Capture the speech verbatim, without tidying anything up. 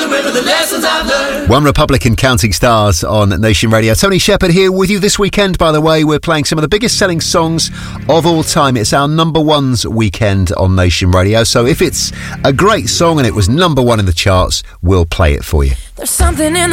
with the lessons I've learned. One Republic and Counting Stars on Nation Radio. Tony Shepard here with you this weekend, by the way. We're playing some of the biggest selling songs of all time. It's our number ones weekend on Nation Radio. So if it's a great song and it was number one in the charts, we'll play it for you. There's something in